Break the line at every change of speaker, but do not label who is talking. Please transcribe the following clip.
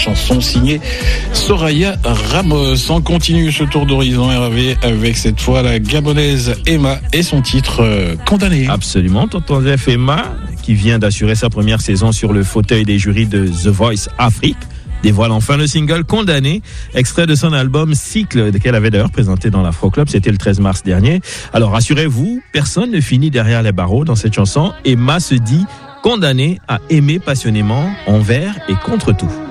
chanson signée Soraya Ramos. On continue ce tour d'horizon RAV avec cette fois la Gabonaise Emma et son titre Condamné.
Absolument, tonton Jeff. Emma, qui vient d'assurer sa première saison sur le fauteuil des jurys de The Voice Afrique, dévoile enfin le single Condamné, extrait de son album Cycle, qu'elle avait d'ailleurs présenté dans l'Afro Club, c'était le 13 mars dernier. Alors rassurez-vous, personne ne finit derrière les barreaux dans cette chanson. Emma se dit condamnée à aimer passionnément, envers et contre tout.